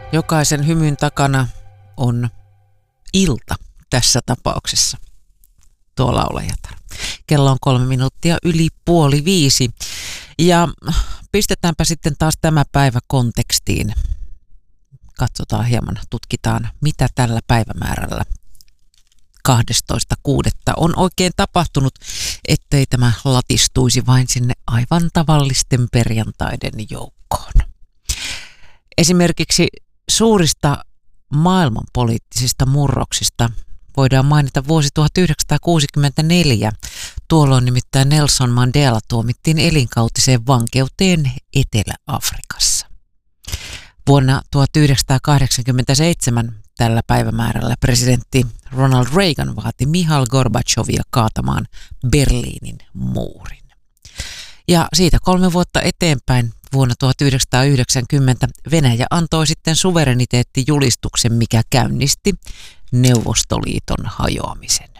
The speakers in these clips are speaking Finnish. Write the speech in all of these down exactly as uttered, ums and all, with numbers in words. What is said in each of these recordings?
Jokaisen hymyn takana on ilta tässä tapauksessa. Tuo laulajatar. Kello on kolme minuuttia yli puoli viisi. Ja pistetäänpä sitten taas tämä päivä kontekstiin. Katsotaan hieman, tutkitaan, mitä tällä päivämäärällä kahdestoista kuudetta on oikein tapahtunut, ettei tämä latistuisi vain sinne aivan tavallisten perjantaiden joukkoon. Esimerkiksi suurista maailmanpoliittisista murroksista voidaan mainita vuosi tuhatyhdeksänsataakuusikymmentäneljä. Tuolloin nimittäin Nelson Mandela tuomittiin elinkautiseen vankeuteen Etelä-Afrikassa. Vuonna tuhatyhdeksänsataakahdeksankymmentäseitsemän tällä päivämäärällä presidentti Ronald Reagan vaati Mihail Gorbachevia kaatamaan Berliinin muurin. Ja siitä kolme vuotta eteenpäin vuonna tuhatyhdeksänsataayhdeksänkymmentä Venäjä antoi sitten suvereniteettijulistuksen, mikä käynnisti Neuvostoliiton hajoamisen.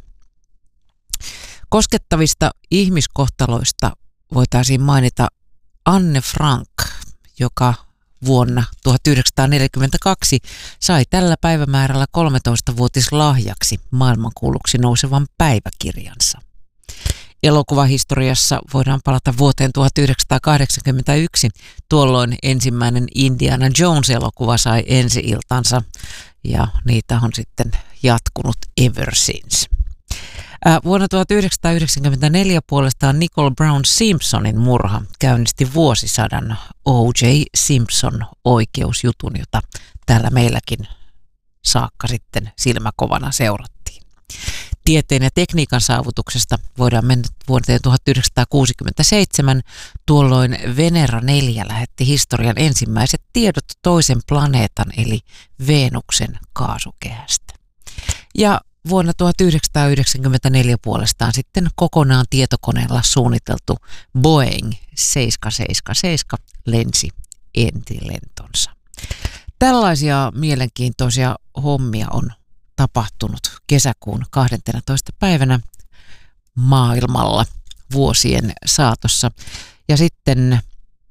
Koskettavista ihmiskohtaloista voitaisiin mainita Anne Frank, joka vuonna tuhatyhdeksänsataaneljäkymmentäkaksi sai tällä päivämäärällä kolmetoistavuotislahjaksi maailmankuuluksi nousevan päiväkirjansa. Elokuvahistoriassa voidaan palata vuoteen tuhatyhdeksänsataakahdeksankymmentäyksi. Tuolloin ensimmäinen Indiana Jones-elokuva sai ensi-iltansa ja niitä on sitten jatkunut ever since. Vuonna tuhatyhdeksänsataayhdeksänkymmentäneljä puolestaan Nicole Brown Simpsonin murha käynnisti vuosisadan O J Simpson oikeusjutun, jota täällä meilläkin saakka sitten silmäkovana seurattiin. Tieteen ja tekniikan saavutuksesta voidaan mennä vuoteen tuhatyhdeksänsataakuusikymmentäseitsemän. Tuolloin Venera neljä lähetti historian ensimmäiset tiedot toisen planeetan eli Venuksen kaasukehästä. Ja vuonna tuhatyhdeksänsataayhdeksänkymmentäneljä puolestaan sitten kokonaan tietokoneella suunniteltu Boeing seitsemän seitsemän seitsemän lensi entilentonsa. Tällaisia mielenkiintoisia hommia on tapahtunut kesäkuun kahdenteentoista päivänä maailmalla vuosien saatossa. Ja sitten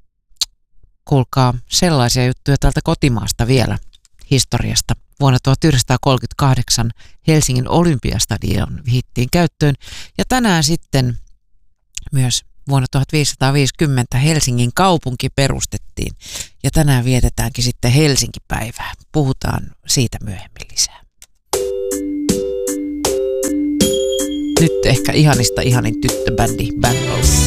kuulkaa sellaisia juttuja täältä kotimaasta vielä historiasta. Vuonna tuhatyhdeksänsataakolmekymmentäkahdeksan Helsingin Olympiastadion vihittiin käyttöön ja tänään sitten myös vuonna tuhatviisisataaviisikymmentä Helsingin kaupunki perustettiin ja tänään vietetäänkin sitten Helsinki-päivää. Puhutaan siitä myöhemmin lisää. Nyt ehkä ihanista ihanin tyttöbändi Bangles.